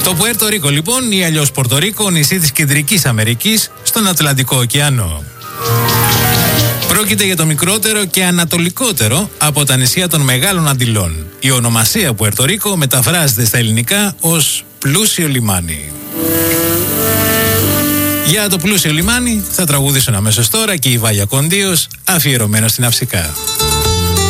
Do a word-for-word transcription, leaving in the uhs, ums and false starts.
Το Πουέρτο Ρίκο λοιπόν, ή αλλιώς Πορτορίκο, νησί της Κεντρικής Αμερικής στον Ατλαντικό ωκεανό. Πρόκειται για το μικρότερο και ανατολικότερο από τα νησιά των Μεγάλων Αντιλών. Η ονομασία Πουέρτο Ρίκο μεταφράζεται στα ελληνικά ως πλούσιο λιμάνι. Για το πλούσιο λιμάνι θα τραγουδήσουν αμέσως τώρα και η Βάλια Κοντίος, αφιερωμένο στην Αυσικά.